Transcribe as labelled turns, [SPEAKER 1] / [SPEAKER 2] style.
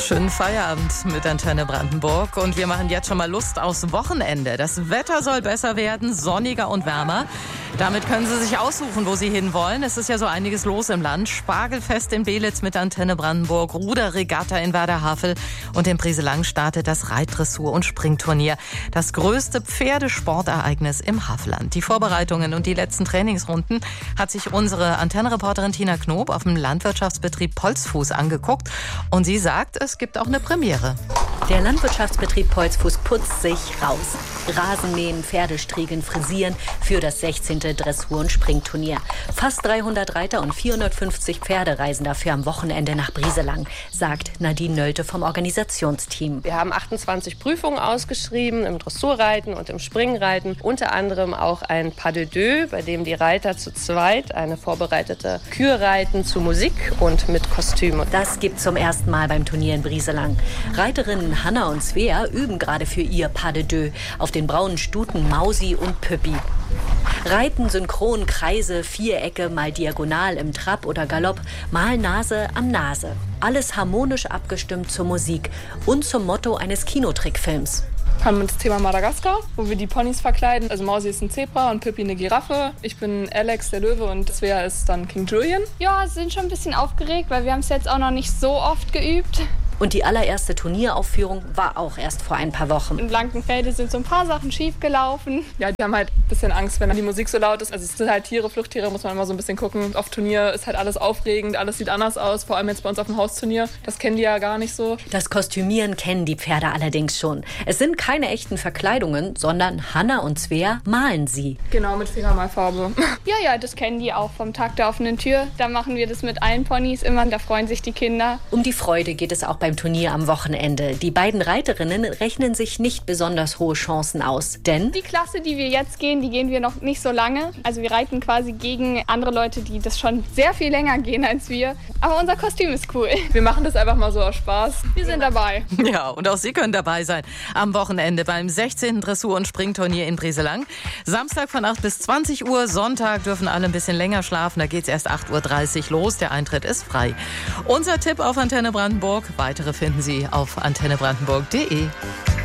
[SPEAKER 1] Schönen Feierabend mit Antenne Brandenburg. Und wir machen jetzt schon mal Lust aufs Wochenende. Das Wetter soll besser werden, sonniger und wärmer. Damit können Sie sich aussuchen, wo Sie hinwollen. Es ist ja so einiges los im Land. Spargelfest in Belitz mit Antenne Brandenburg, Ruderregatta in Werderhavel und in Brieselang startet das Reitdressur- und Springturnier. Das größte Pferdesportereignis im Havelland. Die Vorbereitungen und die letzten Trainingsrunden hat sich unsere Antenne-Reporterin Tina Knob auf dem Landwirtschaftsbetrieb Polsfuß angeguckt. Und sie sagt, es gibt auch eine Premiere.
[SPEAKER 2] Der Landwirtschaftsbetrieb Polsfuß putzt sich raus. Rasen mähen, Pferde striegeln, frisieren für das 16. Dressur- und Springturnier. Fast 300 Reiter und 450 Pferde reisen dafür am Wochenende nach Brieselang, sagt Nadine Nölte vom Organisationsteam.
[SPEAKER 3] Wir haben 28 Prüfungen ausgeschrieben im Dressurreiten und im Springreiten. Unter anderem auch ein Pas de deux, bei dem die Reiter zu zweit eine vorbereitete Kür reiten zu Musik und mit Kostüm.
[SPEAKER 2] Das gibt zum ersten Mal beim Turnier in Brieselang. Reiterinnen Hanna und Svea üben gerade für ihr Pas de deux auf den braunen Stuten Mausi und Püppi. Reiten synchron Kreise, Vierecke, mal diagonal im Trab oder Galopp, mal Nase an Nase. Alles harmonisch abgestimmt zur Musik und zum Motto eines Kinotrickfilms.
[SPEAKER 4] Haben wir das Thema Madagaskar, wo wir die Ponys verkleiden. Also Mausi ist ein Zebra und Pippi eine Giraffe. Ich bin Alex, der Löwe, und Svea ist dann King Julian.
[SPEAKER 5] Ja, sind schon ein bisschen aufgeregt, weil wir haben es jetzt auch noch nicht so oft geübt.
[SPEAKER 2] Und die allererste Turnieraufführung war auch erst vor ein paar Wochen.
[SPEAKER 5] In Blankenfelde sind so ein paar Sachen schief gelaufen.
[SPEAKER 4] Ja, die haben halt ein bisschen Angst, wenn die Musik so laut ist. Also es sind halt Tiere, Fluchttiere, muss man immer so ein bisschen gucken. Auf Turnier ist halt alles aufregend, alles sieht anders aus. Vor allem jetzt bei uns auf dem Hausturnier. Das kennen die ja gar nicht so.
[SPEAKER 2] Das Kostümieren kennen die Pferde allerdings schon. Es sind keine echten Verkleidungen, sondern Hanna und Svea malen sie.
[SPEAKER 4] Genau, mit Fingermalfarbe.
[SPEAKER 5] Ja, das kennen die auch vom Tag der offenen Tür. Da machen wir das mit allen Ponys immer. Da freuen sich die Kinder.
[SPEAKER 2] Um die Freude geht es auch beim Turnier am Wochenende. Die beiden Reiterinnen rechnen sich nicht besonders hohe Chancen aus, denn
[SPEAKER 5] die Klasse, die wir jetzt gehen, die gehen wir noch nicht so lange. Also wir reiten quasi gegen andere Leute, die das schon sehr viel länger gehen als wir. Aber unser Kostüm ist cool.
[SPEAKER 4] Wir machen das einfach mal so aus Spaß.
[SPEAKER 5] Wir sind dabei.
[SPEAKER 1] Ja, und auch Sie können dabei sein am Wochenende beim 16. Dressur- und Springturnier in Brieselang. Samstag von 8 bis 20 Uhr, Sonntag dürfen alle ein bisschen länger schlafen. Da geht es erst 8.30 Uhr los. Der Eintritt ist frei. Unser Tipp auf Antenne Brandenburg. Weitere finden Sie auf antennebrandenburg.de.